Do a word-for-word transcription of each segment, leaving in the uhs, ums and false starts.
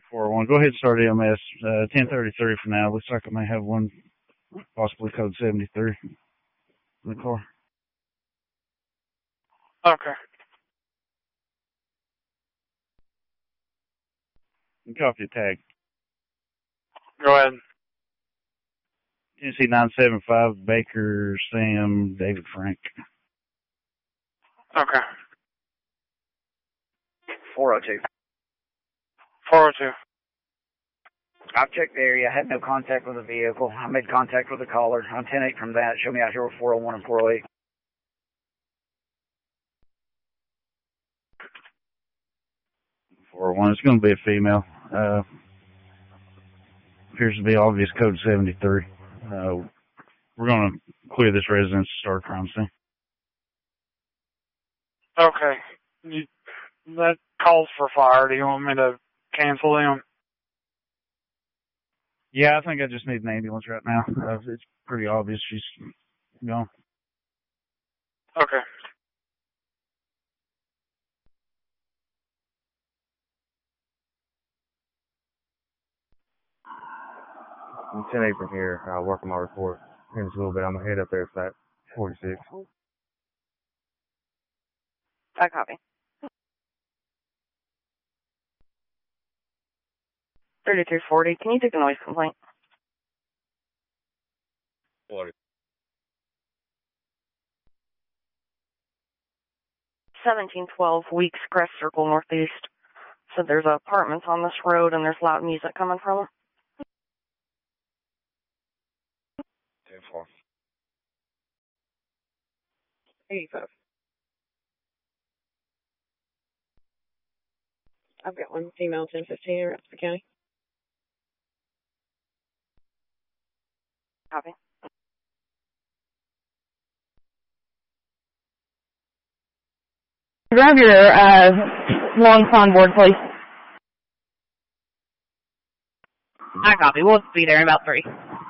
four oh one. Go ahead and start E M S. Uh, ten thirty-three for now. Looks like I may have one, possibly code seventy-three in the car. Okay. You can copy a tag. Go ahead. Tennessee nine seven five, Baker, Sam, David Frank. Okay. four oh two. four oh two. I've checked the area. I had no contact with the vehicle. I made contact with the caller. I'm ten eight from that. Show me out here with four oh one and four oh eight. four oh one. It's going to be a female. Uh, appears to be obvious code seventy-three. Uh, we're going to clear this residence to start a crime scene. Okay. You, that calls for fire. Do you want me to cancel them? Yeah, I think I just need an ambulance right now. Uh, it's pretty obvious she's gone. Okay. I'm ten eight from here. I'll work on my report in just a little bit. I'm going to head up there at that forty-six. I copy. thirty-three forty. Can you take a noise complaint? What? seventeen twelve Weeks Crest Circle Northeast. So there's apartments on this road and there's loud music coming from them. ten four. eighty-five. I've got one female ten fifteen in Rapid County. Copy. Grab your uh, long con board, please. I copy. We'll be there in about three.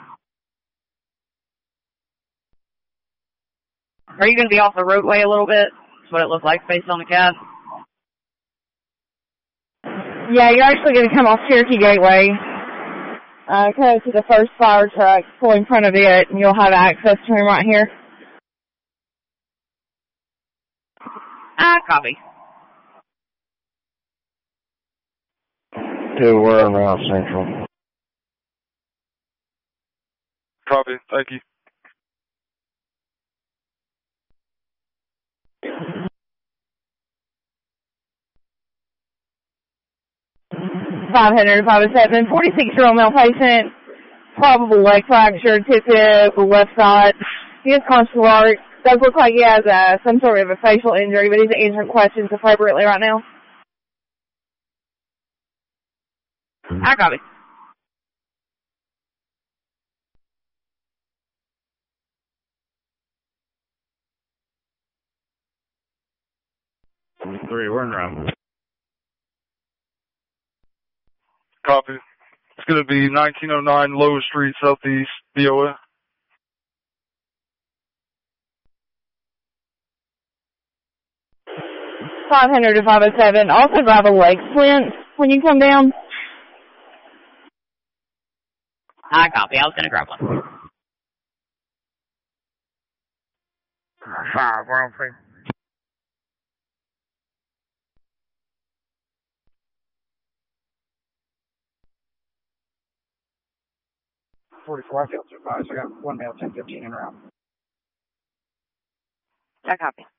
Are you going to be off the roadway a little bit? That's what it looks like based on the cab. Yeah, you're actually going to come off Cherokee Gateway. Uh, go to the first fire truck, pull in front of it, and you'll have access to him right here. Ah, copy. Two, we're around Central. Copy. Thank you. five hundred, five oh seven, forty-six-year-old male patient, probable leg fracture, tip hip, left side. He has conscious alert. Does look like he has uh, some sort of a facial injury, but he's answering questions appropriately right now. I copy. Three, we're in round. Copy. It's going to be nineteen oh nine Lower Street, Southeast, B O A. five hundred to five oh seven. Also drive a leg splint when you come down. I copy. I was going to grab one. Five, we're on free. forty-four, I feel supervised. I got one male ten fifteen in route. I copy.